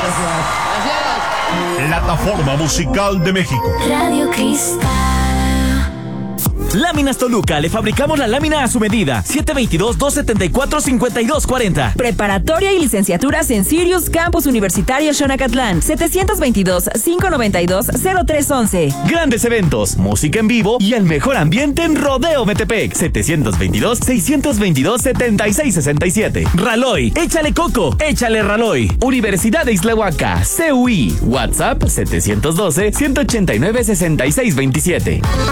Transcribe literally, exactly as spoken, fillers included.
Plataforma Musical de México. Radio Cristal. Láminas Toluca, le fabricamos la lámina a su medida. siete dos dos, dos siete cuatro, cinco dos cuatro cero. Preparatoria y licenciaturas en Sirius Campus Universitario Xonacatlán. siete dos dos, cinco nueve dos, cero tres once. Grandes eventos, música en vivo y el mejor ambiente en Rodeo Metepec. siete dos dos, seis dos dos, siete seis seis siete. Raloy, échale coco, échale Raloy. Universidad de Islahuaca, C U I. WhatsApp siete uno dos, uno ocho nueve, seis seis dos siete.